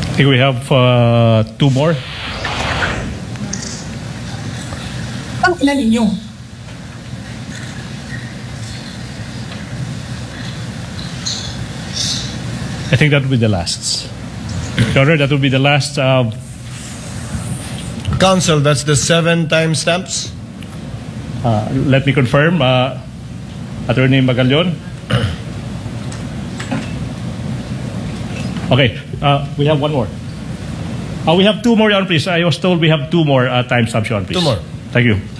I think we have two more. Ang ilan ninyo? I think that will be the last. Your Honor, that will be the last. Counsel, that's the 7 timestamps? Let me confirm. Attorney Magallon. Okay, we have one more. We have two more, Your Honor, please. I was told we have two more timestamps, Your Honor, please. Two more. Thank you.